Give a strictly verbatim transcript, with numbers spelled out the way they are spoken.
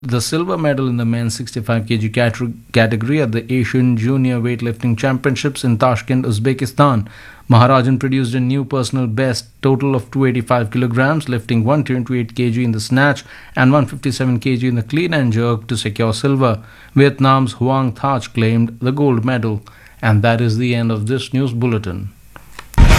the silver medal in the men's sixty-five kilograms cat- category at the Asian Junior Weightlifting Championships in Tashkent, Uzbekistan. Maharajan produced a new personal best total of two hundred eighty-five kilograms, lifting one hundred twenty-eight kilograms in the snatch and one hundred fifty-seven kilograms in the clean and jerk to secure silver. Vietnam's Hoang Thach claimed the gold medal. And that is the end of this news bulletin.